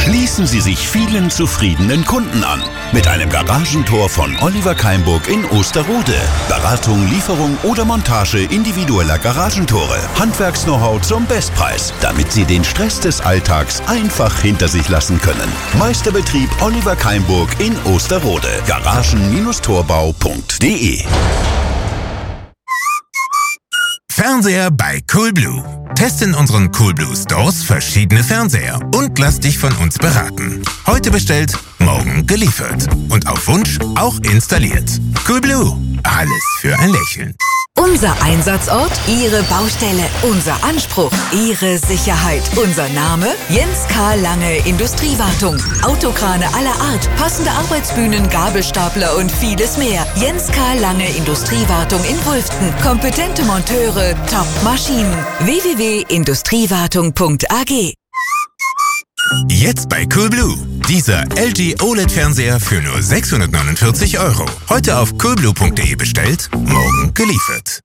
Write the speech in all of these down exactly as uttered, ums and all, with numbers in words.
Schließen Sie sich vielen zufriedenen Kunden an. Mit einem Garagentor von Oliver Keimburg in Osterode. Beratung, Lieferung oder Montage individueller Garagentore. Handwerks-Know-how zum Bestpreis, damit Sie den Stress des Alltags einfach hinter sich lassen können. Meisterbetrieb Oliver Keimburg in Osterode. Garagen Torbau punkt de. Fernseher bei Coolblue. Teste in unseren Coolblue Stores verschiedene Fernseher und lass dich von uns beraten. Heute bestellt, morgen geliefert. Und auf Wunsch auch installiert. Coolblue. Alles für ein Lächeln. Unser Einsatzort, Ihre Baustelle. Unser Anspruch, Ihre Sicherheit. Unser Name, Jens Karl Lange Industriewartung. Autokrane aller Art, passende Arbeitsbühnen, Gabelstapler und vieles mehr. Jens Karl Lange Industriewartung in Wulften. Kompetente Monteure, Top-Maschinen. w w w punkt industriewartung punkt a g. Jetzt bei Coolblue. Dieser L G O L E D-Fernseher für nur sechshundertneunundvierzig Euro. Heute auf coolblue punkt de bestellt, morgen geliefert.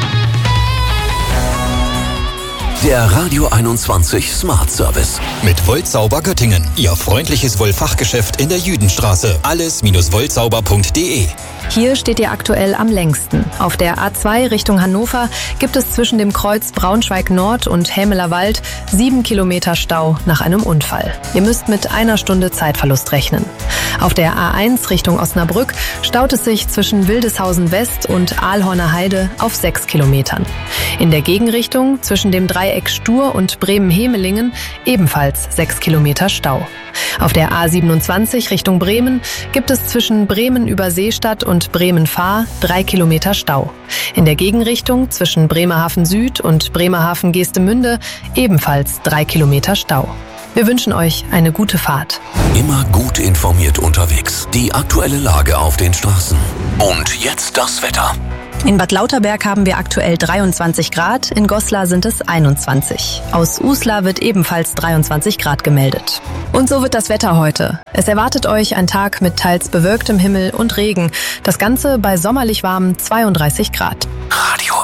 Der Radio einundzwanzig Smart Service. Mit Woltsauber Göttingen. Ihr freundliches Wollfachgeschäft in der Jüdenstraße. alles Wollsauber punkt de. Hier steht ihr aktuell am längsten. Auf der A zwei Richtung Hannover gibt es zwischen dem Kreuz Braunschweig Nord und Hämeler Wald sieben Kilometer Stau nach einem Unfall. Ihr müsst mit einer Stunde Zeitverlust rechnen. Auf der A eins Richtung Osnabrück staut es sich zwischen Wildeshausen West und Aalhorner Heide auf sechs Kilometern. In der Gegenrichtung zwischen dem Dreieck Stur und Bremen-Hemelingen ebenfalls sechs Kilometer Stau. Auf der A siebenundzwanzig Richtung Bremen gibt es zwischen Bremen über Seestadt und Bremen-Fahr drei Kilometer Stau. In der Gegenrichtung zwischen Bremerhaven Süd und Bremerhaven Geestemünde ebenfalls drei Kilometer Stau. Wir wünschen euch eine gute Fahrt. Immer gut informiert unterwegs. Die aktuelle Lage auf den Straßen. Und jetzt das Wetter. In Bad Lauterberg haben wir aktuell dreiundzwanzig Grad, in Goslar sind es einundzwanzig. Aus Uslar wird ebenfalls dreiundzwanzig Grad gemeldet. Und so wird das Wetter heute. Es erwartet euch ein Tag mit teils bewölktem Himmel und Regen. Das Ganze bei sommerlich warmen zweiunddreißig Grad. Radio